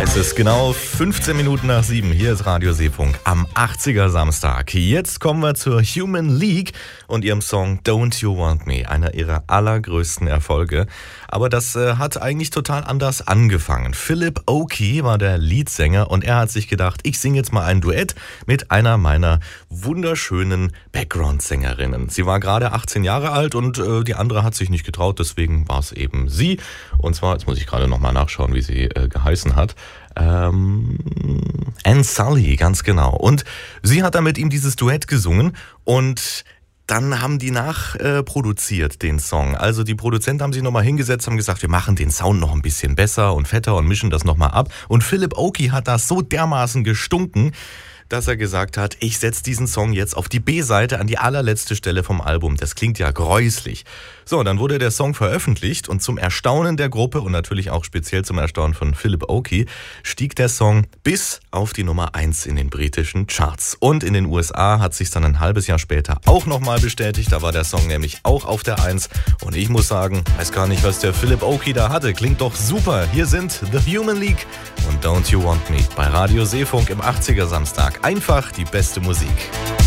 Es ist genau 15 Minuten nach 7. Hier ist Radio Seefunk am 80er Samstag. Jetzt kommen wir zur Human League und ihrem Song Don't You Want Me, einer ihrer allergrößten Erfolge. Aber das hat eigentlich total anders angefangen. Philip Oakey war der Leadsänger und er hat sich gedacht, ich singe jetzt mal ein Duett mit einer meiner wunderschönen Background-Sängerinnen. Sie war gerade 18 Jahre alt und die andere hat sich nicht getraut, deswegen war es eben sie. Und zwar, jetzt muss ich gerade nochmal nachschauen, wie sie geheißen hat. Anne Sully, ganz genau. Und sie hat dann mit ihm dieses Duett gesungen und dann haben die nachproduziert den Song. Also die Produzenten haben sich nochmal hingesetzt, haben gesagt, wir machen den Sound noch ein bisschen besser und fetter und mischen das nochmal ab. Und Philip Oakey hat das so dermaßen gestunken, dass er gesagt hat, ich setze diesen Song jetzt auf die B-Seite an die allerletzte Stelle vom Album. Das klingt ja gräuslich. So, dann wurde der Song veröffentlicht und zum Erstaunen der Gruppe und natürlich auch speziell zum Erstaunen von Philip Oakey stieg der Song bis auf die Nummer 1 in den britischen Charts. Und in den USA hat sich dann ein halbes Jahr später auch nochmal bestätigt. Da war der Song nämlich auch auf der 1. Und ich muss sagen, weiß gar nicht, was der Philip Oakey da hatte. Klingt doch super. Hier sind The Human League und Don't You Want Me bei Radio Seefunk im 80er Samstag. Einfach die beste Musik.